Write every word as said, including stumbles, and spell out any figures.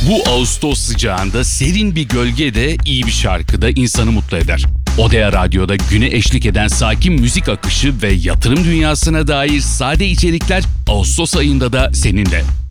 Bu Ağustos sıcağında serin bir gölge de iyi bir şarkıda insanı mutlu eder. Odea Radyo'da güne eşlik eden sakin müzik akışı ve yatırım dünyasına dair sade içerikler Ağustos ayında da seninle.